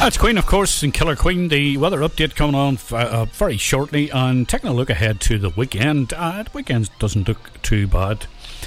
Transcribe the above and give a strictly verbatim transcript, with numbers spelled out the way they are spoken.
That's Queen, of course, and Killer Queen. The weather update coming on f- uh, very shortly, and taking a look ahead to the weekend. Uh, the weekend doesn't look too bad.